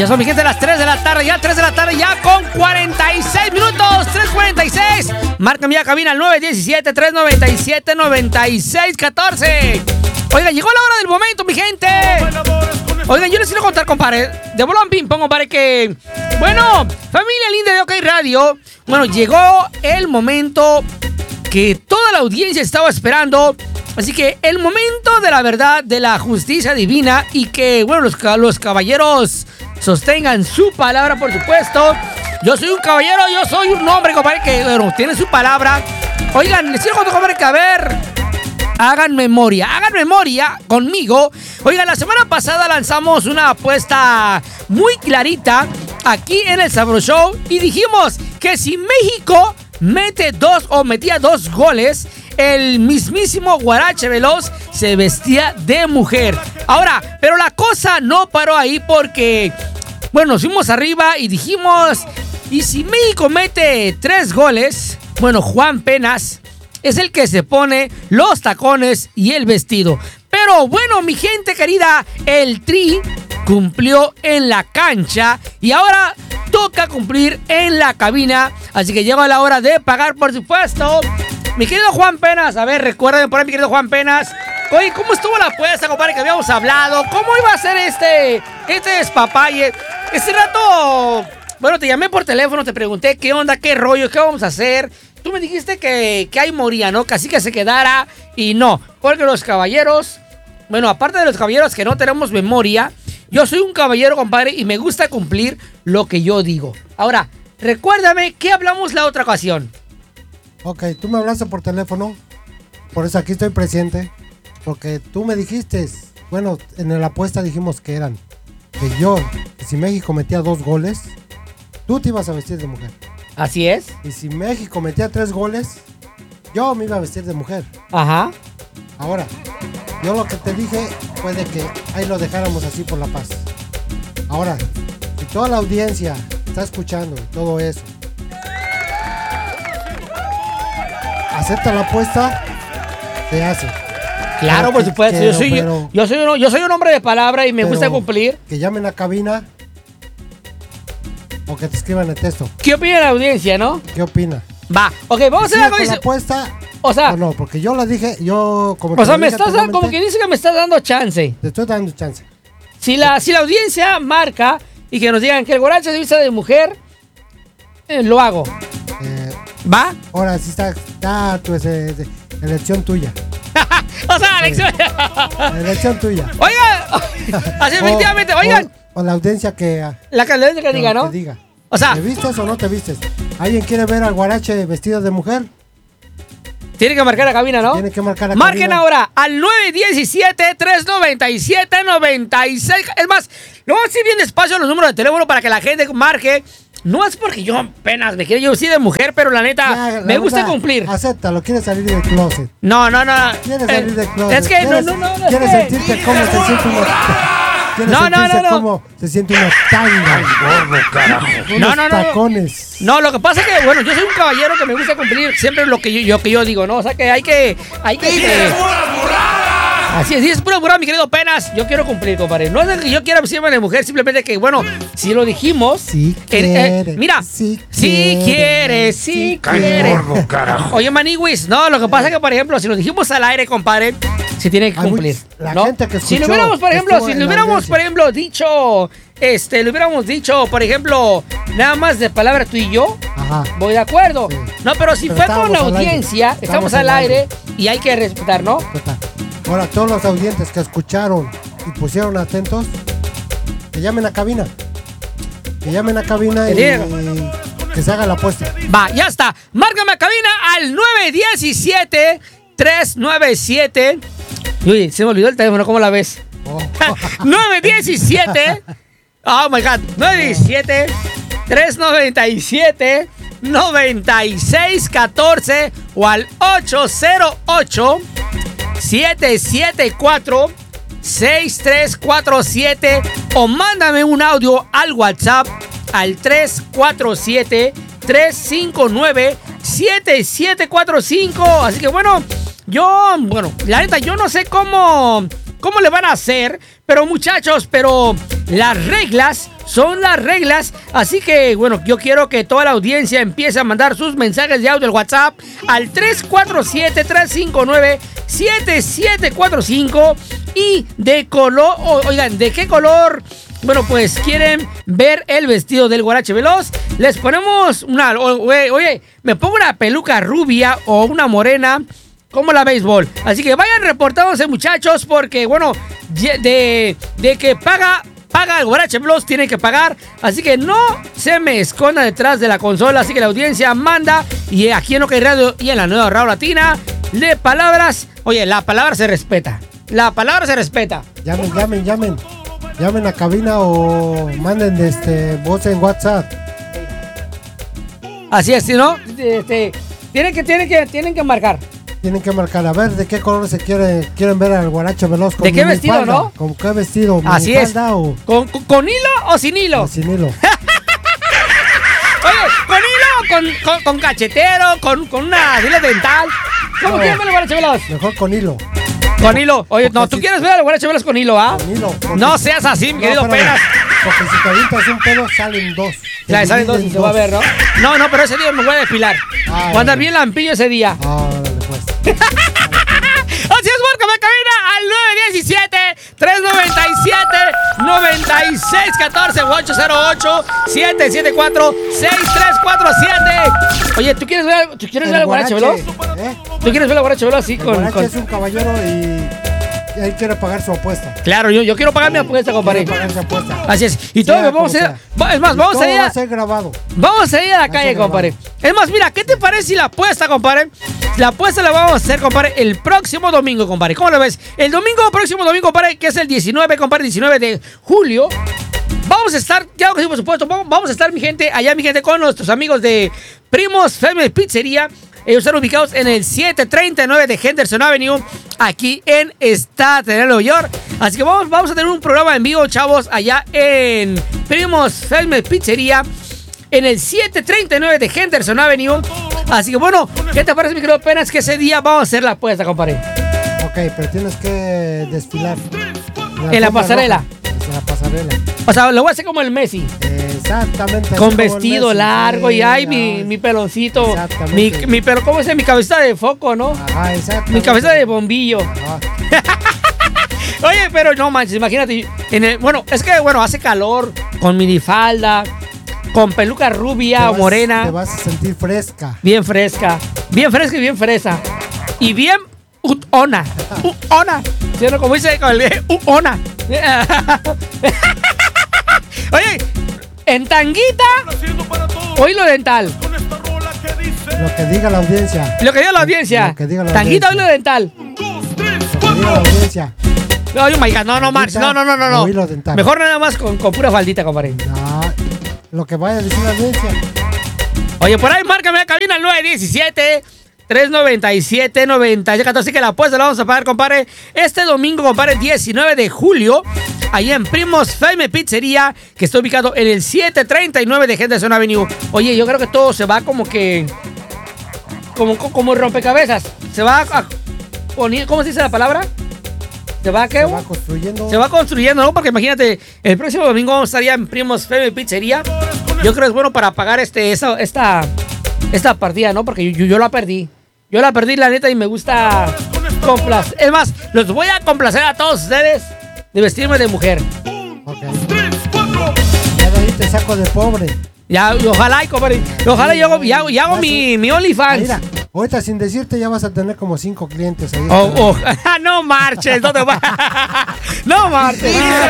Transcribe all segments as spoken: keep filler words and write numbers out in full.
Ya son, mi gente, las tres de la tarde, ya tres de la tarde, ya con cuarenta y seis minutos, tres cuarenta y seis. Márcame ya, cabina al nueve diecisiete, tres noventa y siete, noventa y seis catorce. Oiga, llegó la hora del momento, mi gente. Oigan, yo les quiero contar, compadre, de bolón ping pong, compadre, que, bueno, familia linda de OK Radio, bueno, llegó el momento que toda la audiencia estaba esperando. Así que el momento de la verdad, de la justicia divina, y que, bueno, los, los caballeros sostengan su palabra, por supuesto. Yo soy un caballero, yo soy un hombre, compadre, que, bueno, tiene su palabra. Oigan, les quiero contar, compadre, que a ver, hagan memoria, hagan memoria conmigo. Oigan, la semana pasada lanzamos una apuesta muy clarita aquí en el Sabro Show y dijimos que si México mete dos o metía dos goles, el mismísimo Guarache Veloz se vestía de mujer. Ahora, pero la cosa no paró ahí porque, bueno, nos fuimos arriba y dijimos, y si México mete tres goles, bueno, Juan Penas es el que se pone los tacones y el vestido. Pero bueno, mi gente querida, el Tri cumplió en la cancha y ahora toca cumplir en la cabina. Así que llegó la hora de pagar, por supuesto. Mi querido Juan Penas, a ver, recuerden por ahí, mi querido Juan Penas. Oye, ¿cómo estuvo la apuesta, compadre, que habíamos hablado? ¿Cómo iba a ser este, este despapalle? Ese rato, bueno, te llamé por teléfono, te pregunté qué onda, qué rollo, qué vamos a hacer. Tú me dijiste que, que ahí moría, ¿no? Que así que se quedara, y no. Porque los caballeros, bueno, aparte de los caballeros que no tenemos memoria, yo soy un caballero, compadre, y me gusta cumplir lo que yo digo. Ahora, recuérdame, ¿qué hablamos la otra ocasión? Ok, tú me hablaste por teléfono, por eso aquí estoy presente, porque tú me dijiste, bueno, en la apuesta dijimos que eran, que yo, que si México metía dos goles, tú te ibas a vestir de mujer. Así es. Y si México metía tres goles, yo me iba a vestir de mujer. Ajá. Ahora, yo lo que te dije fue de que ahí lo dejáramos así por la paz. Ahora, si toda la audiencia está escuchando y todo eso, acepta la apuesta, se hace. Claro, por supuesto. Quiero, yo, soy, pero, yo, soy un, yo soy un hombre de palabra y me gusta cumplir. Que llamen a cabina o que te escriban el texto. ¿Qué opina la audiencia, no? ¿Qué opina? Va, ok, vamos a hacer algo. La apuesta. O sea, o no, porque yo la dije, yo como. O sea, me estás dando, como que dice que me estás dando chance. Te estoy dando chance. Si la, si la audiencia marca y que nos digan que el Guarache se vista de mujer, eh, lo hago. Eh, ¿Va? Ahora sí está, está tu ese, elección tuya. O sea, elección. Elección tuya. Oigan, así efectivamente, o, oigan. O, o la audiencia que. La audiencia que, que diga, ¿no? Que diga. O sea, ¿te vistes o no te vistes? ¿Alguien quiere ver al Guarache vestido de mujer? Tiene que marcar la cabina, ¿no? Tiene que marcar la Marquen cabina. ahora al nueve diecisiete, tres noventa y siete, noventa y seis. Es más, lo voy a decir bien despacio los números de teléfono para que la gente marque. No es porque yo apenas me quiero yo sí de mujer, pero la neta, ya, la me gusta cumplir. Acéptalo, quieres salir del closet. No, no, no. Quieres salir del closet. Es que no, no, no. no Quieres sentirte cómo se siente una... No, no, no, no. Cómo se siente una tanga. No, no, no. Tacones. No, lo que pasa es que, bueno, yo soy un caballero que me gusta cumplir siempre lo que yo, yo, que yo digo, ¿no? O sea, que hay que... Hay que... que Así es, es pura burra, mi querido Penas. Yo quiero cumplir, compadre. No es que yo quiera vestirme de mujer, simplemente que, bueno, si lo dijimos. Sí eh, quiere, eh, mira, sí si quiere, sí quiere. Gordo, carajo. Oye, Maniwis, no, lo que pasa es que, por ejemplo, si lo dijimos al aire, compadre, se tiene que cumplir. La ¿no? gente que escuchó, si lo hubiéramos, por ejemplo, si lo hubiéramos, por ejemplo, dicho, este, lo hubiéramos dicho, por ejemplo, nada más de palabra tú y yo, ajá, voy de acuerdo. Sí. No, pero si pero fue con la audiencia, aire. estamos, estamos al aire, aire y hay que respetar, ¿no? Total. Ahora, todos los audientes que escucharon y pusieron atentos, que llamen a cabina. Que llamen a cabina y, y que se haga la apuesta. Va, ya está. Márcame a cabina al nueve diecisiete, tres noventa y siete. Uy, se me olvidó el teléfono, ¿cómo la ves? Oh. nueve diecisiete. Oh my God. nueve diecisiete, tres noventa y siete, noventa y seis catorce o al ocho cero ocho, siete siete cuatro, seis tres cuatro siete o mándame un audio al WhatsApp al tres cuatro siete, tres cinco nueve, siete siete cuatro cinco. Así que bueno, yo, bueno, la neta, yo no sé cómo, cómo le van a hacer. Pero muchachos, pero las reglas son las reglas. Así que, bueno, yo quiero que toda la audiencia empiece a mandar sus mensajes de audio al WhatsApp al tres cuatro siete, tres cinco nueve, siete siete cuatro cinco. Y de color, oigan, ¿de qué color? Bueno, pues quieren ver el vestido del Guarache Veloz. Les ponemos una, oye, oye, me pongo una peluca rubia o una morena como la béisbol. Así que vayan reportándose, muchachos, porque, bueno, de, de que paga, paga el Guarache Veloz, tienen que pagar. Así que no se me esconda detrás de la consola. Así que la audiencia manda. Y aquí en OK Radio y en la nueva Radio Latina, de palabras, oye, la palabra se respeta. La palabra se respeta. Llamen, llamen, llamen. Llamen a cabina o manden este, voz en WhatsApp. Así es, ¿no? Este, tienen que, tienen que, tienen que marcar. Tienen que marcar. A ver, ¿de qué color se quiere, quieren ver al Guarache Veloz? ¿De qué vestido, falda? no? ¿Con qué vestido? Así es. O... ¿Con, con, ¿Con hilo o sin hilo? O sin hilo. Oye, ¿con hilo o con, con, con cachetero? ¿Con, con una hilo dental? ¿Cómo no, quieren ver al Guarache Veloz? Mejor con hilo. Con hilo. Oye, porque no, tú si... quieres ver al Guarache Veloz con hilo, ¿ah? Con hilo. No seas así, mi no, querido Penas. Porque si te avientas un pedo, salen dos. Ya, salen dos y se va a ver, ¿no? No, no, pero ese día me voy a desfilar. Ah, voy a andar bien lampillo ese día. Ah, dale, pues. Así es, márcame cabina al nueve diecisiete, tres noventa y siete, noventa y seis catorce o ocho cero ocho, siete siete cuatro, seis tres cuatro siete. Oye, ¿tú quieres ver, ¿tú quieres ver al Guarache Veloz? ¿Eh? ¿Tú quieres ver al Guarache Veloz así? El con, Guarache con... es un caballero y... Y él quiere pagar su apuesta. Claro, yo, yo quiero pagar mi apuesta, compadre. Pagar su apuesta. Así es. Y todo, vamos a ir. Es más, vamos a ir. Va a ser grabado. Vamos a ir a la calle, compadre. Es más, mira, ¿qué te parece si la apuesta, compadre? La apuesta la vamos a hacer, compadre, el próximo domingo, compadre. ¿Cómo lo ves? El domingo, próximo domingo, compadre, que es el diecinueve, compadre, diecinueve de julio. Vamos a estar, claro que sí, por supuesto. Vamos a estar, mi gente, allá, mi gente, con nuestros amigos de Primos Family Pizzería. Ellos están ubicados en el siete treinta y nueve de Henderson Avenue, aquí en Staten, Nueva York. Así que vamos, vamos a tener un programa en vivo, chavos, allá en Primos Family Pizzería, en el siete treinta y nueve de Henderson Avenue. Así que bueno, ¿qué te parece, mi querido Penas? Que ese día vamos a hacer la apuesta, compadre. Ok, pero tienes que desfilar. En la, en la pasarela. En la pasarela. O sea, lo voy a hacer como el Messi. Exactamente. Con vestido Messi, largo sí, y ay, mi, mi peloncito. Mi, mi pelo, ¿cómo es? Mi cabeza de foco, ¿no? Ajá, exacto. Mi cabeza de bombillo. Oye, pero no manches, imagínate. En el, bueno, es que, bueno, hace calor, con minifalda, con peluca rubia o morena. Te vas a sentir fresca. Bien fresca. Bien fresca y bien fresa. Y bien utona. Utona. ¿Sí, no? Como dice el utona. Oye, en tanguita, oílo dental. Lo que diga la audiencia. Lo que diga la audiencia. Lo que diga la tanguita, audiencia. Oílo dental. Lo que diga la audiencia. No, oh my God, no, no, Marx, no, no, no, no, no. Oílo dental. Mejor nada más con, con pura faldita, compadre. No, lo que vaya a decir la audiencia. Oye, por ahí márcame a cabina al nueve diecisiete, tres noventa y siete, noventa y catorce. Así que la apuesta la vamos a pagar, compadre, este domingo, compadre, diecinueve de julio. Ahí en Primos Family Pizzería, que está ubicado en el siete treinta y nueve de Henderson Avenue. Oye, yo creo que todo se va como que... Como, como rompecabezas. Se va a poner... ¿Cómo se dice la palabra? ¿Se va a qué? Se va construyendo. Se va construyendo, ¿no? Porque imagínate, el próximo domingo vamos a estar ya en Primos Family Pizzería. Yo creo que es bueno para pagar este, esta, esta, esta partida, ¿no? Porque yo, yo la perdí. Yo la perdí, la neta, y me gusta complacer. Es más, los voy a complacer a todos ustedes de vestirme de mujer. Ok. Ya de ahí te saco de pobre. Ya, ojalá, compadre. Ojalá yo hago, y hago, y hago mi, mi OnlyFans. Mira, ahorita sin decirte ya vas a tener como cinco clientes ahí. Oh, oh. No marches, no te va. No marches.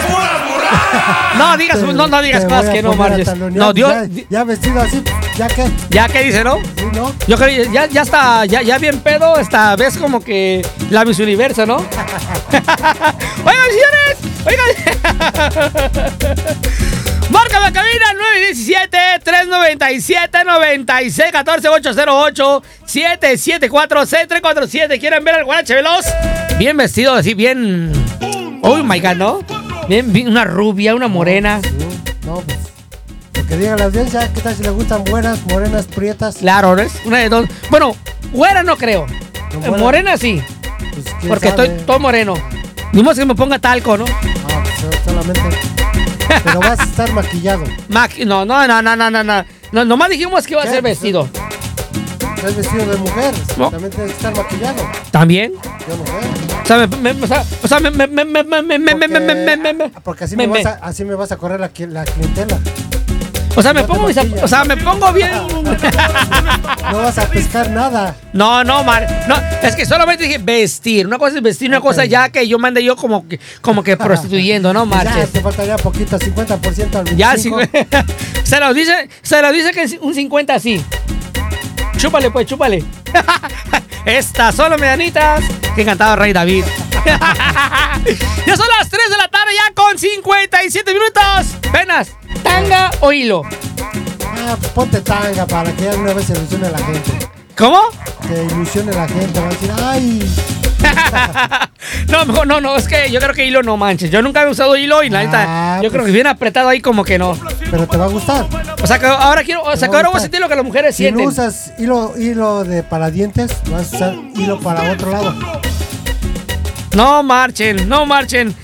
No digas, no, no digas cosas que no marches. No, Dios. Ya, ya vestido así, ¿ya qué? ¿Ya qué dice, no? Sí, ¿no? Yo creo ya, ya está, ya, ya bien pedo, esta vez como que la Miss Universo, ¿no? Oigan, señores, oigan. Marca la cabina nueve diecisiete, tres noventa y siete, noventa y seis catorce, ocho cero ocho, siete siete cuatro, seis tres cuatro siete. ¿Quieren ver al Guarache Veloz? Bien vestido, así bien... Oh my God, ¿no? Bien, bien, una rubia, una morena. No, sí, no, pues... Lo que diga la audiencia, ¿qué tal si le gustan buenas, morenas, prietas? Claro, ¿ves? Una de dos. Bueno, güera no creo. ¿No morena sí. Pues, porque sabe? Estoy todo moreno. Ni modo que me ponga talco, ¿no? No, pues, solamente. Pero vas a estar maquillado. Maqui no, no, no, no, no, no, no. No, nomás dijimos que iba a ser vestido. ¿Estás vestido de mujer? No. También tienes que estar maquillado. ¿También? Yo no sé. O sea, me, me, o sea, o sea, me, me, me, me, me, me, me, me, me, me, me, me. Porque así me, me, me. vas a, así me vas a correr la, qui- la clientela. O sea, me No te pongo mis zap- maquillas. o sea, me pongo bien. No vas a pescar nada. No, no, man. No, es que solamente dije vestir. Una cosa es vestir, una Ok. cosa ya que yo mande yo como que, como que prostituyendo, ¿no, Ya marches? te faltaría poquito, cincuenta por ciento al Ya, sí, veinticinco por ciento. se lo dice, se lo dice que es un cincuenta sí. Chúpale, pues, chúpale. Estas son las medianitas que cantaba Rey David. Ya son las tres de la tarde, ya con cincuenta y siete minutos. Penas, tanga o hilo. Ah, pues ponte tanga para que ya una vez se ilusione la gente. ¿Cómo? Que ilusione la gente. Va a decir, ay. No, mejor no, no, es que yo creo que hilo no manches. Yo nunca he usado hilo y la neta, Ah, yo creo pues. que bien apretado ahí como que no. Pero te va a gustar. O sea que ahora quiero, o sea que ahora voy a sentir lo que las mujeres Si no sienten. usas hilo, hilo de para dientes, vas a usar hilo para otro lado. No marchen, no marchen.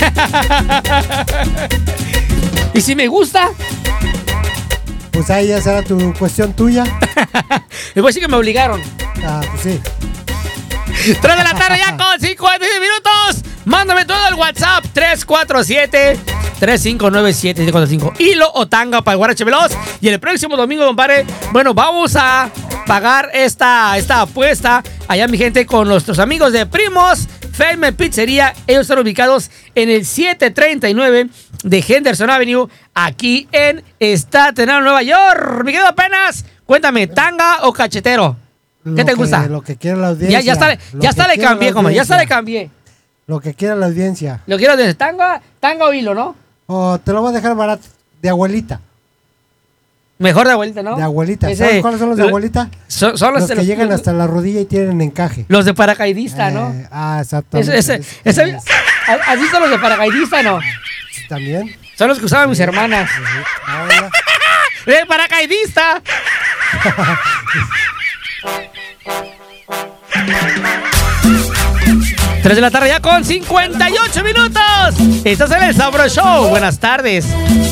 Y si me gusta, Pues ahí ya será tu cuestión tuya. les voy a decir que me obligaron. Ah, pues sí. tres de la tarde ya con cincuenta y seis minutos. Mándame todo al WhatsApp tres cuatro siete, tres cinco nueve, siete siete cuatro cinco. Hilo o tanga para el Guarache Veloz. Y el próximo domingo, compadre, bueno, vamos a pagar esta, esta apuesta allá, mi gente, con nuestros amigos de Primos Fame Pizzería. Ellos están ubicados en el setecientos treinta y nueve de Henderson Avenue, aquí en Staten Island, Nueva York. Mi querido Apenas, cuéntame, ¿tanga o cachetero? ¿Qué Lo te que- gusta? Lo que quiera la audiencia. Ya, ya está, Lo ya que está le quiera cambié, la como ya está le audiencia. cambié. Lo que quiera la audiencia. Lo quiero de tanga, tanga o hilo, ¿no? O te lo voy a dejar barato. De abuelita. Mejor de abuelita, ¿no? De abuelita. Ese- ¿Sabes cuáles son los de lo- abuelita? Son, son Los, los, que los- llegan los- hasta la rodilla y tienen encaje. los de paracaidista, ¿no? Eh, ah, exactamente. Ese, ese, Es- ese- es- ¿Has visto los de paracaidista, no? También. Son los que usaban mis hermanas. Ahora, ¡De paracaidista! tres de la tarde ya con cincuenta y ocho minutos. Estás en el Sabro Show. Buenas tardes.